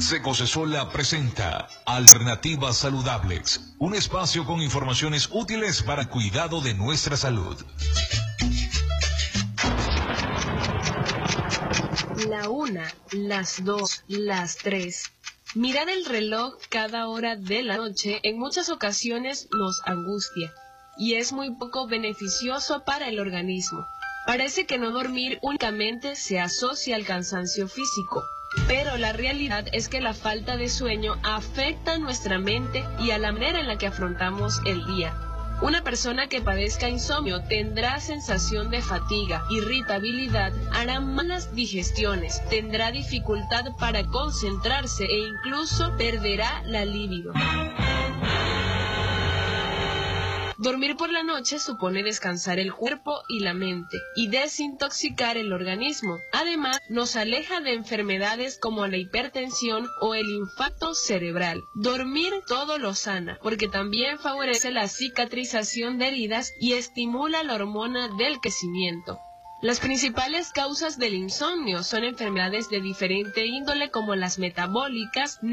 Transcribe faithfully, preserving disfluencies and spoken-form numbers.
Secos Sola presenta Alternativas Saludables, un espacio con informaciones útiles para cuidado de nuestra salud. La una, las dos, las tres. Mirar el reloj cada hora de la noche en muchas ocasiones nos angustia y es muy poco beneficioso para el organismo. Parece que no dormir únicamente se asocia al cansancio físico, pero la realidad es que la falta de sueño afecta a nuestra mente y a la manera en la que afrontamos el día. Una persona que padezca insomnio tendrá sensación de fatiga, irritabilidad, hará malas digestiones, tendrá dificultad para concentrarse e incluso perderá la libido. Dormir por la noche supone descansar el cuerpo y la mente y desintoxicar el organismo. Además, nos aleja de enfermedades como la hipertensión o el infarto cerebral. Dormir todo lo sana, porque también favorece la cicatrización de heridas y estimula la hormona del crecimiento. Las principales causas del insomnio son enfermedades de diferente índole como las metabólicas,